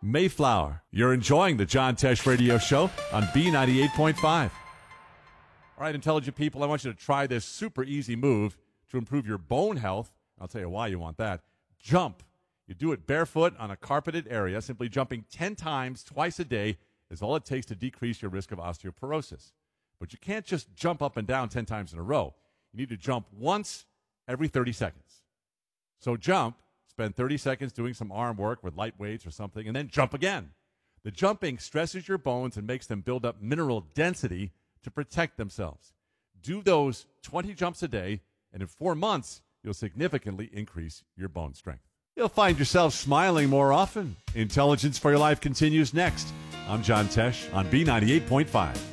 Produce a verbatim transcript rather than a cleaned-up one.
Mayflower. You're enjoying the John Tesh Radio Show on B ninety-eight point five. All right, intelligent people, I want you to try this super easy move to improve your bone health. I'll tell you why you want that. Jump. You do it barefoot on a carpeted area. Simply jumping ten times twice a day is all it takes to decrease your risk of osteoporosis. But you can't just jump up and down ten times in a row. You need to jump once every thirty seconds. So jump, spend thirty seconds doing some arm work with light weights or something, and then jump again. The jumping stresses your bones and makes them build up mineral density to protect themselves. Do those twenty jumps a day, and in four months, you'll significantly increase your bone strength. You'll find yourself smiling more often. Intelligence for Your Life continues next. I'm John Tesh on B ninety-eight point five.